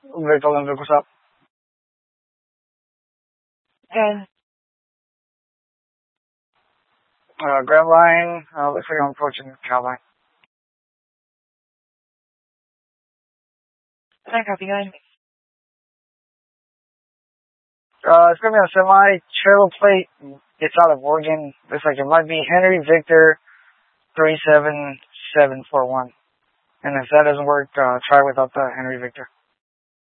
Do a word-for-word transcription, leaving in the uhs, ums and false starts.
Victor Olympic, what's up? And Uh, grab line, uh, looks like I'm approaching the cow line. I copy going. Uh, it's gonna be a semi travel plate. It's out of Oregon. Looks like it might be Henry Victor three seven seven four one. And if that doesn't work, uh, try without the Henry Victor.